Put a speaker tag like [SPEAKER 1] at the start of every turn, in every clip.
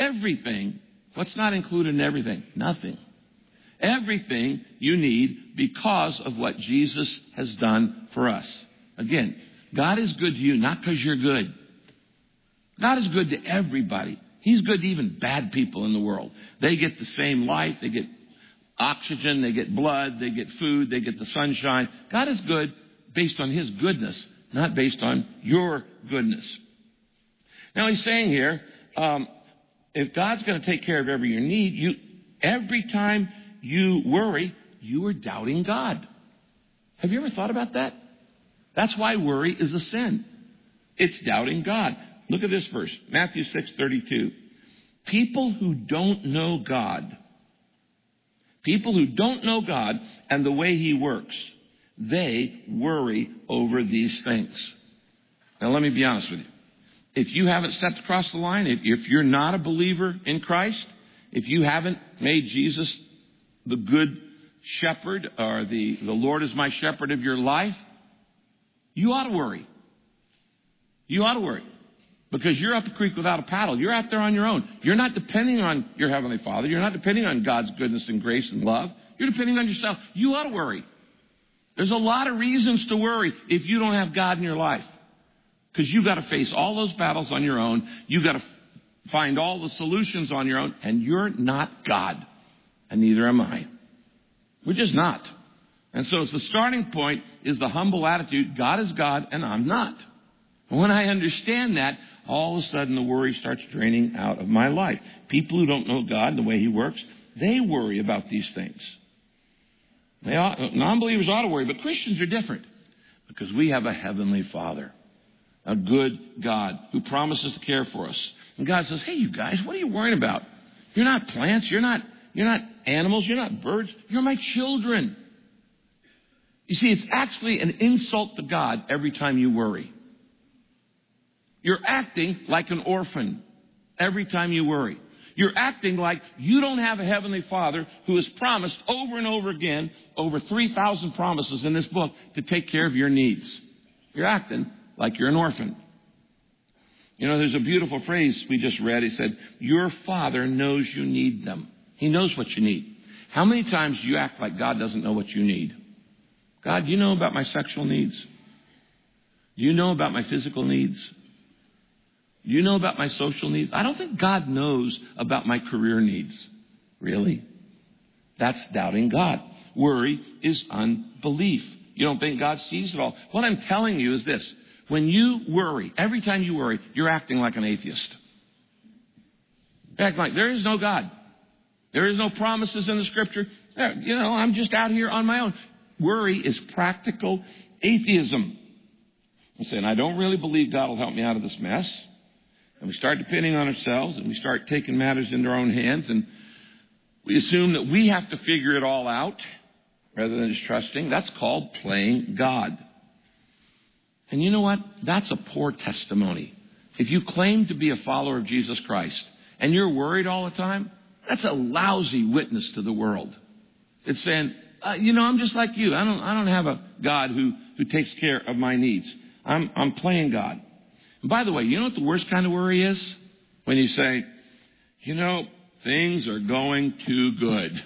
[SPEAKER 1] everything. What's not included in everything? Nothing. Everything you need because of what Jesus has done for us. Again, God is good to you not because you're good. God is good to everybody. He's good to even bad people in the world. They get the same life. They get oxygen. They get blood. They get food. They get the sunshine. God is good based on his goodness, not based on your goodness. Now he's saying here, if God's going to take care of every your need, every time you worry, you are doubting God. Have you ever thought about that? That's why worry is a sin. It's doubting God. Look at this verse, Matthew 6:32. People who don't know God and the way he works, they worry over these things. Now, let me be honest with you. If you haven't stepped across the line, if you're not a believer in Christ, if you haven't made Jesus the good shepherd or the Lord is my shepherd of your life, you ought to worry. You ought to worry. Because you're up a creek without a paddle. You're out there on your own. You're not depending on your Heavenly Father. You're not depending on God's goodness and grace and love. You're depending on yourself. You ought to worry. There's a lot of reasons to worry if you don't have God in your life. Because you've got to face all those battles on your own. You've got to find all the solutions on your own. And you're not God. And neither am I. We're just not. And so it's the starting point is the humble attitude. God is God and I'm not. And when I understand that, all of a sudden the worry starts draining out of my life. People who don't know God, the way he works, they worry about these things. Non-believers ought to worry, but Christians are different. Because we have a heavenly Father. A good God who promises to care for us. And God says, hey, you guys, what are you worrying about? You're not plants. You're not animals. You're not birds. You're my children. You see, it's actually an insult to God every time you worry. You're acting like an orphan every time you worry. You're acting like you don't have a heavenly Father who has promised over and over again, over 3,000 promises in this book, to take care of your needs. You're acting like you're an orphan. You know, there's a beautiful phrase we just read. He said, your Father knows you need them. He knows what you need. How many times do you act like God doesn't know what you need? God, do you know about my sexual needs? Do you know about my physical needs? Do you know about my social needs? I don't think God knows about my career needs. Really? That's doubting God. Worry is unbelief. You don't think God sees it all. What I'm telling you is this. When you worry, every time you worry, you're acting like an atheist. You're acting like there is no God. There is no promises in the Scripture. You know, I'm just out here on my own. Worry is practical atheism. I'm saying, I don't really believe God will help me out of this mess. And we start depending on ourselves, and we start taking matters into our own hands, and we assume that we have to figure it all out rather than just trusting. That's called playing God. And you know what? That's a poor testimony. If you claim to be a follower of Jesus Christ and you're worried all the time, that's a lousy witness to the world. It's saying, I'm just like you. I don't have a God who takes care of my needs. I'm playing God. And by the way, you know what the worst kind of worry is? When you say, things are going too good.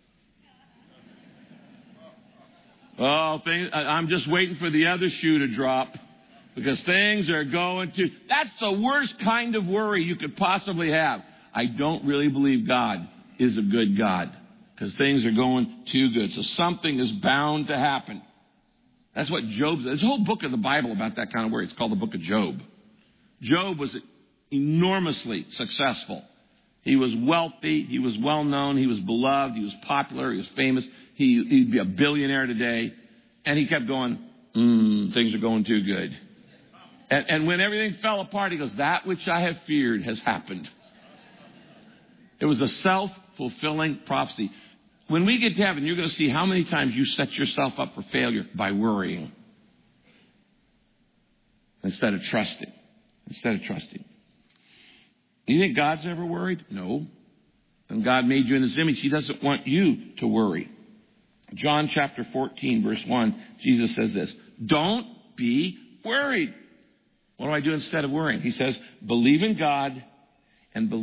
[SPEAKER 1] Oh, I'm just waiting for the other shoe to drop because things are going to... That's the worst kind of worry you could possibly have. I don't really believe God is a good God because things are going too good. So something is bound to happen. That's what Job says. There's a whole book of the Bible about that kind of worry. It's called the book of Job. Job was enormously successful. He was wealthy. He was well known. He was beloved. He was popular. He was famous. He'd be a billionaire today. And he kept going, things are going too good. And when everything fell apart, he goes, that which I have feared has happened. It was a self-fulfilling prophecy. When we get to heaven, you're going to see how many times you set yourself up for failure by worrying instead of trusting. You think God's ever worried? No. And God made you in his image. He doesn't want you to worry. John chapter 14, verse 1, Jesus says this, don't be worried. What do I do instead of worrying? He says, believe in God and believe